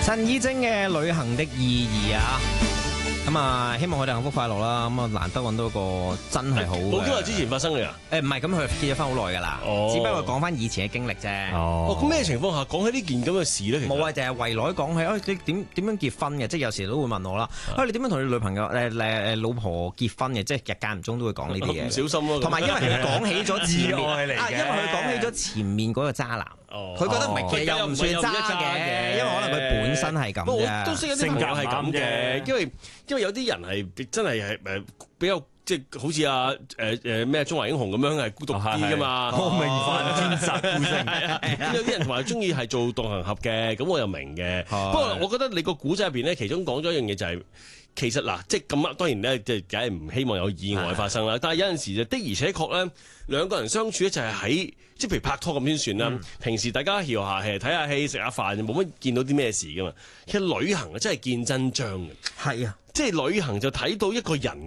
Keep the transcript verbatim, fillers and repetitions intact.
陳綺貞嘅旅行的意義啊，咁啊，希望佢哋幸福快樂啦。咁啊，難得揾到一個真係好嘅。 冇幾耐之前發生嘅啊？ 誒唔係，咁佢結咗婚好耐㗎啦， 哦只不過講翻以前嘅經歷啫。 哦，咁咩情況下講起呢件咁嘅事咧？其實冇啊，就係圍內講起，啊你點點樣結婚嘅？即係有時都會問我啦。啊你點樣同你女朋友誒誒誒老婆結婚嘅？即係日間唔中都會講呢啲嘢。 唔小心咯。 同埋因為佢講起咗前面， 意外嚟嘅啊因為佢講起咗前面嗰個渣男。 哦佢覺得唔係，其實又唔算渣嘅，因為可能佢本身係咁不過我啫。 都識有啲朋友係咁嘅，因為因為有啲人係真係係誒比較即係好似阿誒誒咩中華英雄咁樣係孤獨啲噶嘛， 我明白天煞孤星。 咁有啲人同埋中意係做獨行俠嘅，咁我又明嘅。不過我覺得你個古仔入邊咧，其中講咗一樣嘢就係。其實嗱，即係咁啊，當然咧，即係梗係唔希望有意外發生啦。但係有陣時就的而且確咧，兩個人相處咧就係喺即係譬如拍拖咁先算啦。嗯、平時大家搖下氣、睇下戲、食下飯，冇乜見到啲咩事噶嘛。其實旅行啊，真係見真章嘅。 係啊， 即係旅行就睇到一個人